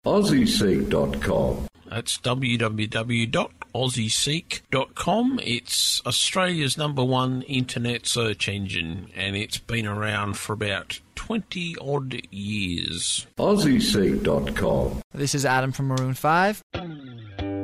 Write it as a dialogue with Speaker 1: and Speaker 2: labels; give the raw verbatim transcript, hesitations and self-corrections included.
Speaker 1: aussie seek dot com.
Speaker 2: That's w w w dot aussie seek dot com. It's Australia's number one internet search engine, and it's been around for about twenty-odd years.
Speaker 1: aussie seek dot com.
Speaker 3: This is Adam from Maroon five.